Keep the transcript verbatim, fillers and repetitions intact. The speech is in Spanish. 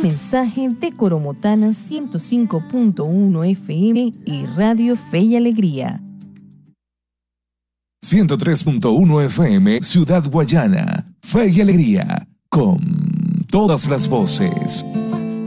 mensaje de Coromotana ciento cinco punto uno F M y Radio Fe y Alegría. ciento tres punto uno F M, Ciudad Guayana. Fe y Alegría, con todas las voces.